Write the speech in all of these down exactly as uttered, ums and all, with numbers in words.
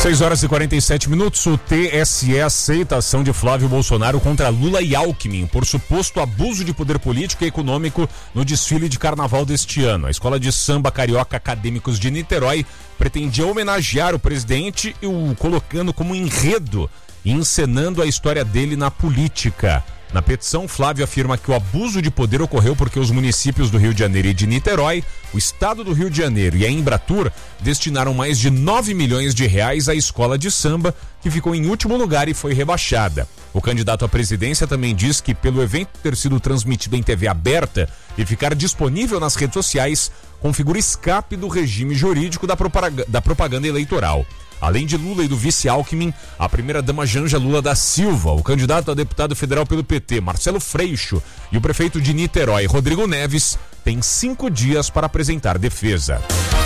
seis horas e quarenta e sete minutos. O T S E aceita a ação de Flávio Bolsonaro contra Lula e Alckmin por suposto abuso de poder político e econômico no desfile de carnaval deste ano. A Escola de Samba Carioca Acadêmicos de Niterói pretendia homenagear o presidente e o colocando como enredo e encenando a história dele na política. Na petição, Flávio afirma que o abuso de poder ocorreu porque os municípios do Rio de Janeiro e de Niterói, o estado do Rio de Janeiro e a Embratur destinaram mais de nove milhões de reais à escola de samba, que ficou em último lugar e foi rebaixada. O candidato à presidência também diz que, pelo evento ter sido transmitido em T V aberta e ficar disponível nas redes sociais, configura escape do regime jurídico da propaganda, da propaganda eleitoral. Além de Lula e do vice Alckmin, a primeira-dama Janja Lula da Silva, o candidato a deputado federal pelo P T, Marcelo Freixo, e o prefeito de Niterói, Rodrigo Neves, têm cinco dias para apresentar defesa.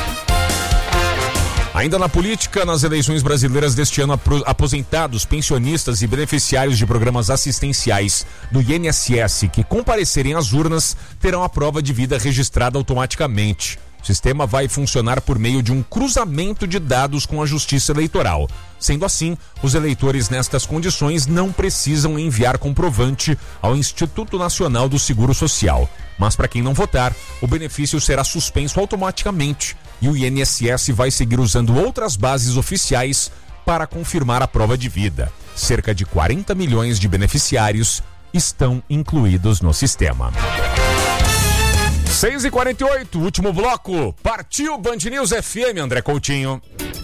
Ainda na política, nas eleições brasileiras deste ano, aposentados, pensionistas e beneficiários de programas assistenciais do I N S S que comparecerem às urnas terão a prova de vida registrada automaticamente. O sistema vai funcionar por meio de um cruzamento de dados com a Justiça Eleitoral. Sendo assim, os eleitores nestas condições não precisam enviar comprovante ao Instituto Nacional do Seguro Social. Mas para quem não votar, o benefício será suspenso automaticamente e o I N S S vai seguir usando outras bases oficiais para confirmar a prova de vida. Cerca de quarenta milhões de beneficiários estão incluídos no sistema. seis e quarenta e oito, último bloco. Partiu Band News F M, André Coutinho.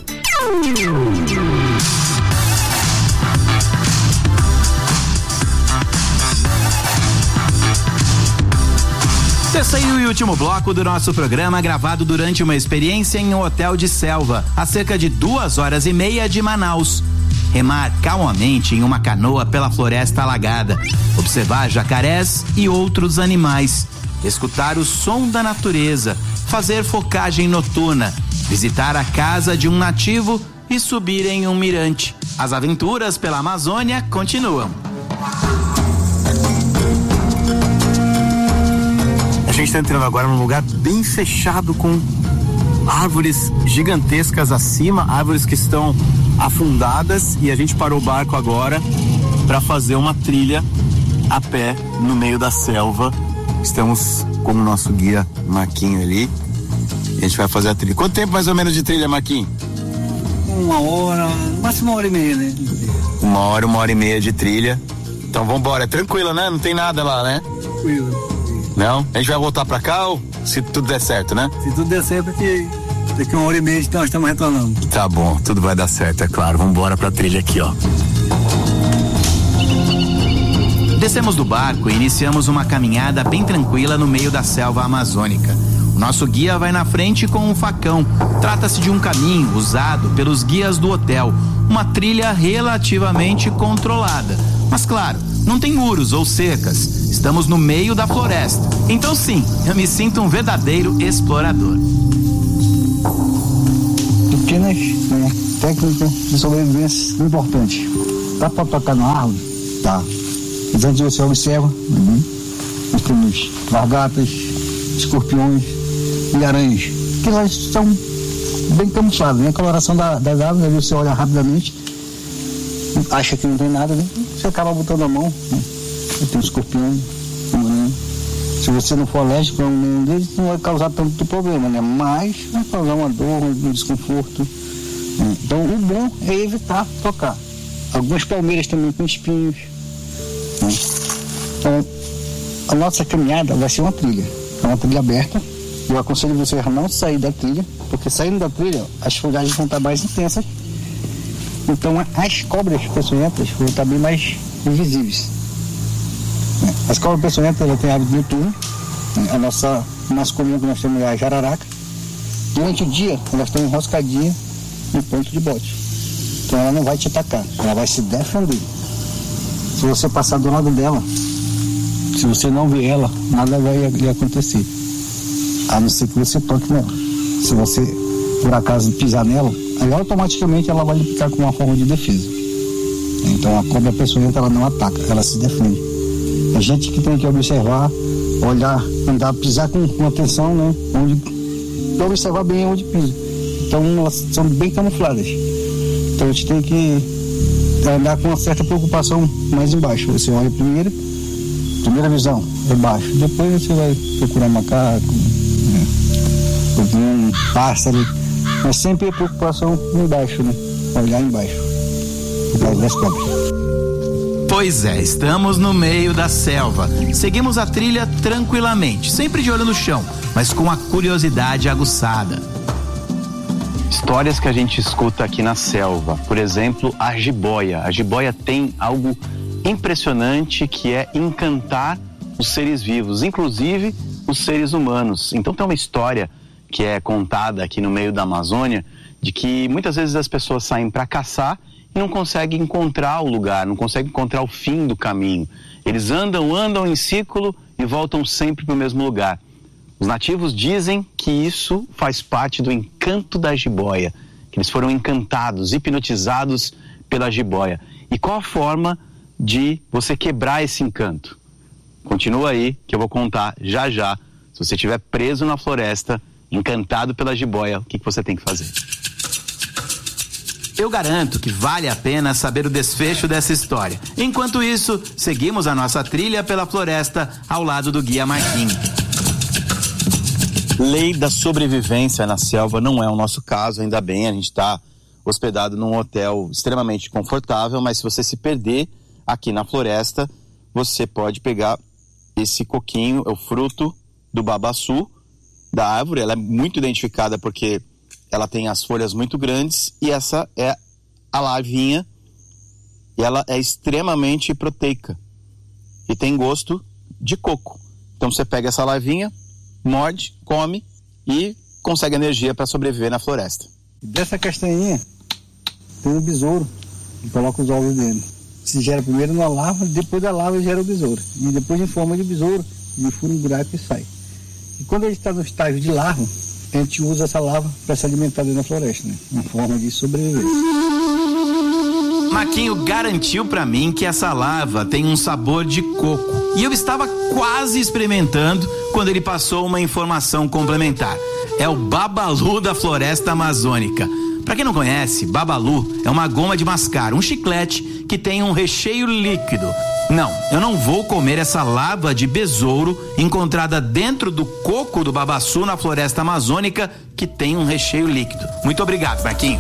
Terceiro e último bloco do nosso programa, gravado durante uma experiência em um hotel de selva, a cerca de duas horas e meia de Manaus. Remar calmamente em uma canoa pela floresta alagada, observar jacarés e outros animais, escutar o som da natureza, fazer focagem noturna, visitar a casa de um nativo e subir em um mirante. As aventuras pela Amazônia continuam. A gente está entrando agora num lugar bem fechado, com árvores gigantescas acima, árvores que estão afundadas, e a gente parou o barco agora para fazer uma trilha a pé no meio da selva. Estamos com o nosso guia Marquinho ali. A gente vai fazer a trilha. Quanto tempo mais ou menos de trilha, Marquinho? Uma hora, máximo uma hora e meia, né? Uma hora, uma hora e meia de trilha. Então vambora, é tranquilo, né? Não tem nada lá, né? Tranquilo. Não? A gente vai voltar pra cá, ou se tudo der certo, né? Se tudo der certo, porque daqui uma hora e meia nós estamos retornando. Tá bom, tudo vai dar certo, é claro. Vambora pra trilha aqui, ó. Descemos do barco e iniciamos uma caminhada bem tranquila no meio da selva amazônica. O nosso guia vai na frente com um facão. Trata-se de um caminho usado pelos guias do hotel, uma trilha relativamente controlada. Mas claro, não tem muros ou cercas. Estamos no meio da floresta. Então sim, eu me sinto um verdadeiro explorador. Pequenas, né, técnicas de sobrevivência importantes. Dá pra tocar na árvore? Tá. Então você observa, uhum. Nós temos lagartas, escorpiões e aranhas, que elas são bem camufladas, né? A coloração da, das árvores, aí você olha rapidamente, acha que não tem nada, né? Você acaba botando a mão, né? Tem um escorpião, uma aranha. Se você não for alérgico a um deles, não vai causar tanto problema, né? Mas vai causar uma dor, um desconforto. Né? Então o bom é evitar tocar. Algumas palmeiras também com espinhos. Então, a nossa caminhada vai ser uma trilha, é uma trilha aberta. Eu aconselho você a não sair da trilha, porque saindo da trilha, as folhagens vão estar mais intensas. Então, as cobras peçonhentas vão estar bem mais visíveis. As cobras peçonhentas, ela tem hábito noturno. A nossa, o mais comum que nós temos é a jararaca. Durante o dia, elas estão enroscadinhas no ponto de bote. Então, ela não vai te atacar, ela vai se defender. Se você passar do lado dela, se você não ver ela, nada vai lhe acontecer. A não ser que você toque nela. Se você, por acaso, pisar nela, aí automaticamente ela vai lhe picar com uma forma de defesa. Então a cobra peçonhenta, ela não ataca, ela se defende. A gente que tem que observar, olhar, andar, pisar com, com atenção, né? Onde, observar bem onde pisa. Então elas são bem camufladas. Então a gente tem que andar com uma certa preocupação mais embaixo. Você olha primeiro, primeira visão é baixo, depois você vai procurar macaco, né? Um pássaro, mas sempre a preocupação embaixo, né? Olhar embaixo, por causa das cobras. Pois é, estamos no meio da selva. Seguimos a trilha tranquilamente, sempre de olho no chão, mas com a curiosidade aguçada. Histórias que a gente escuta aqui na selva, por exemplo, a jiboia. A jiboia tem algo impressionante que é encantar os seres vivos, inclusive os seres humanos. Então tem uma história que é contada aqui no meio da Amazônia, de que muitas vezes as pessoas saem para caçar e não conseguem encontrar o lugar, não conseguem encontrar o fim do caminho. Eles andam, andam em círculo e voltam sempre para o mesmo lugar. Os nativos dizem que isso faz parte do encanto da jiboia, que eles foram encantados, hipnotizados pela jiboia. E qual a forma de você quebrar esse encanto? Continua aí que eu vou contar já já. Se você estiver preso na floresta, encantado pela jiboia, o que, que você tem que fazer? Eu garanto que vale a pena saber o desfecho dessa história. Enquanto isso, seguimos a nossa trilha pela floresta ao lado do guia Marquinhos. Lei da sobrevivência na selva não é o nosso caso, ainda bem, a gente está hospedado num hotel extremamente confortável, mas se você se perder aqui na floresta, você pode pegar esse coquinho, é o fruto do babaçu, da árvore. Ela é muito identificada porque ela tem as folhas muito grandes e essa é a larvinha, e ela é extremamente proteica e tem gosto de coco. Então você pega essa larvinha, morde, come e consegue energia para sobreviver na floresta. Dessa castanhinha tem um besouro que coloca os ovos dele. Se gera primeiro na larva, depois da larva gera o besouro. E depois em forma de besouro, ele fura um buraco e sai. E quando ele está no estágio de larva, a gente usa essa larva para se alimentar dentro da floresta, né? Uma forma de sobreviver. Maquinho garantiu para mim que essa larva tem um sabor de coco. E eu estava quase experimentando quando ele passou uma informação complementar. É o babalu da floresta amazônica. Para quem não conhece, babalu é uma goma de mascar, um chiclete que tem um recheio líquido. Não, eu não vou comer essa larva de besouro encontrada dentro do coco do babaçu na floresta amazônica que tem um recheio líquido. Muito obrigado, Marquinho.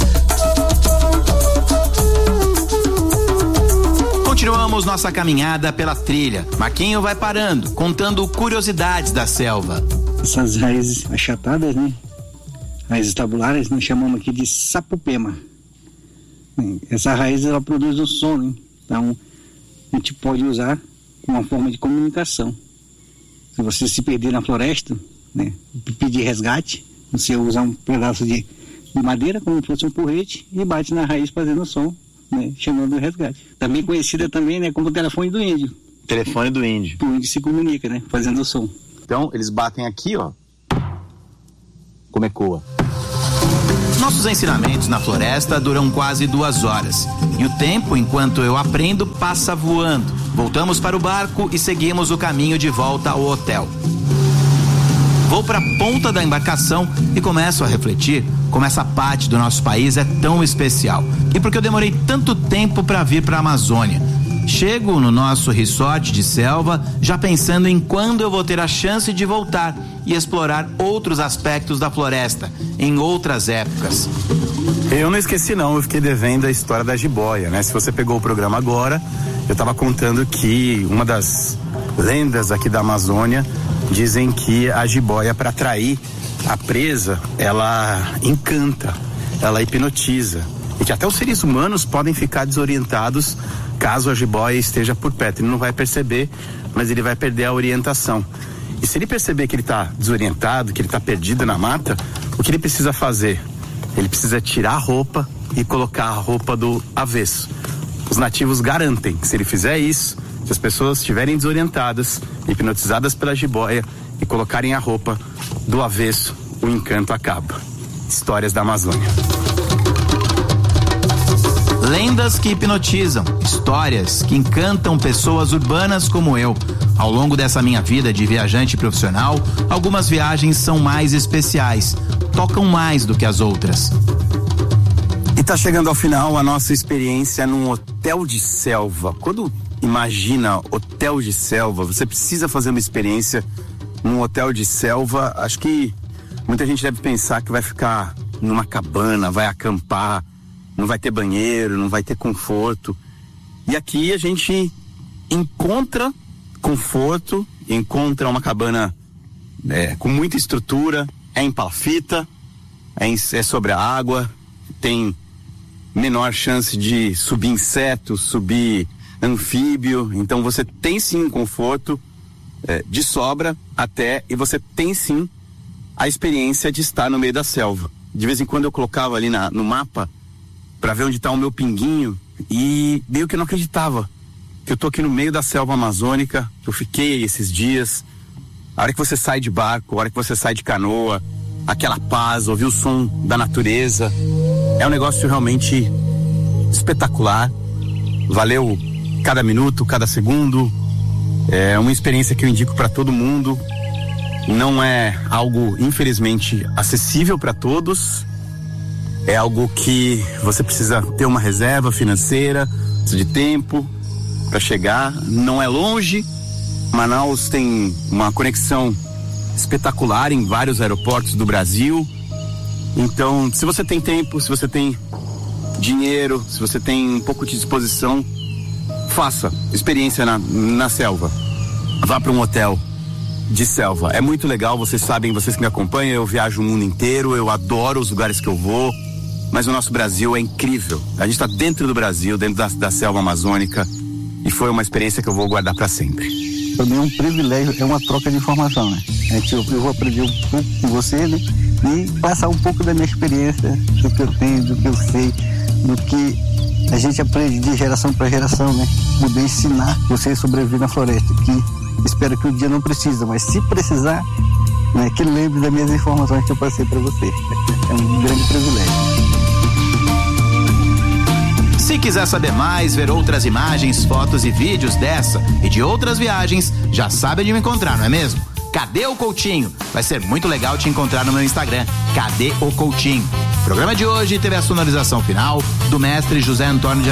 Continuamos nossa caminhada pela trilha. Marquinho vai parando, contando curiosidades da selva. Essas raízes achatadas, né? Raízes tabulares, nós chamamos aqui de sapopema. Essa raiz, ela produz um som, né? Então, a gente pode usar como uma forma de comunicação. Se você se perder na floresta, né? Pedir resgate, você usa um pedaço de, de madeira, como se fosse um porrete, e bate na raiz fazendo som, né? Chamando o resgate. Também conhecida também, né? Como o telefone do índio. Telefone do índio. O índio se comunica, né? Fazendo o som. Então, eles batem aqui, ó. Como ecoa. Nossos ensinamentos na floresta duram quase duas horas. E o tempo, enquanto eu aprendo, passa voando. Voltamos para o barco e seguimos o caminho de volta ao hotel. Vou para a ponta da embarcação e começo a refletir como essa parte do nosso país é tão especial. E porque eu demorei tanto tempo para vir para a Amazônia. Chego no nosso resort de selva já pensando em quando eu vou ter a chance de voltar e explorar outros aspectos da floresta em outras épocas. Eu não esqueci não, eu fiquei devendo a história da jiboia, né? Se você pegou o programa agora, eu estava contando que uma das lendas aqui da Amazônia dizem que a jiboia, para atrair a presa, ela encanta, ela hipnotiza, e que até os seres humanos podem ficar desorientados caso a jiboia esteja por perto. Ele não vai perceber, mas ele vai perder a orientação. E se ele perceber que ele está desorientado, que ele está perdido na mata, o que ele precisa fazer? Ele precisa tirar a roupa e colocar a roupa do avesso. Os nativos garantem que se ele fizer isso, se as pessoas estiverem desorientadas, hipnotizadas pela jiboia e colocarem a roupa do avesso, o encanto acaba. Histórias da Amazônia. Lendas que hipnotizam, histórias que encantam pessoas urbanas como eu. Ao longo dessa minha vida de viajante profissional, algumas viagens são mais especiais, tocam mais do que as outras. E tá chegando ao final a nossa experiência num hotel de selva. Quando imagina hotel de selva, você precisa fazer uma experiência num hotel de selva. Acho que muita gente deve pensar que vai ficar numa cabana, vai acampar, não vai ter banheiro, não vai ter conforto. E aqui a gente encontra conforto, encontra uma cabana é, com muita estrutura, é em palafita, é, em, é sobre a água, tem menor chance de subir inseto, subir anfíbio. Então você tem sim um conforto é, de sobra até, e você tem sim a experiência de estar no meio da selva. De vez em quando eu colocava ali na, no mapa para ver onde está o meu pinguinho, e meio que eu não acreditava que eu tô aqui no meio da selva amazônica, que eu fiquei esses dias. A hora que você sai de barco, a hora que você sai de canoa, aquela paz, ouvir o som da natureza, é um negócio realmente espetacular. Valeu cada minuto, cada segundo. É uma experiência que eu indico para todo mundo. Não é algo, infelizmente, acessível para todos. É algo que você precisa ter uma reserva financeira, precisa de tempo para chegar. Não é longe. Manaus tem uma conexão espetacular em vários aeroportos do Brasil. Então, se você tem tempo, se você tem dinheiro, se você tem um pouco de disposição, faça experiência na, na selva. Vá para um hotel de selva. É muito legal, vocês sabem, vocês que me acompanham, eu viajo o mundo inteiro, eu adoro os lugares que eu vou, mas o nosso Brasil é incrível. A gente está dentro do Brasil, dentro da, da selva amazônica, e foi uma experiência que eu vou guardar para sempre. Para mim é um privilégio, é uma troca de informação, né? É que eu, eu vou aprender um pouco com você, né? E passar um pouco da minha experiência, do que eu tenho, do que eu sei, do que a gente aprende de geração para geração, né? Poder ensinar você a sobreviver na floresta, que espero que um dia não precisa, mas se precisar, né? Que lembre das minhas informações que eu passei para você. É um grande privilégio. Se quiser saber mais, ver outras imagens, fotos e vídeos dessa e de outras viagens, já sabe onde me encontrar, não é mesmo? Cadê o Coutinho? Vai ser muito legal te encontrar no meu Instagram, Cadê o Coutinho? O programa de hoje teve a sonorização final do mestre José Antônio de